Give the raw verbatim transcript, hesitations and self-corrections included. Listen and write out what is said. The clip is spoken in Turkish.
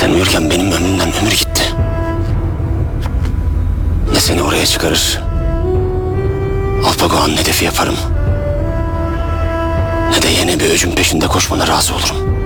Sen uyurken benim ömrümden ömür gitti. Ne seni oraya çıkarır, Alpago'nun hedefi yaparım, ne de yeni bir öcün peşinde koşmana razı olurum.